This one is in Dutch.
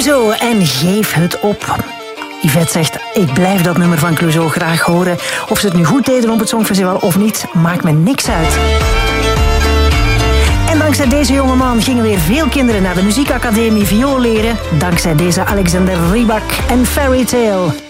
Clouseau en Geef het op. Yvette zegt, ik blijf dat nummer van Clouseau graag horen. Of ze het nu goed deden op het Songfestival of niet, maakt me niks uit. En dankzij deze jongeman gingen weer veel kinderen naar de muziekacademie viool leren. Dankzij deze Alexander Rybak en Fairy Tale.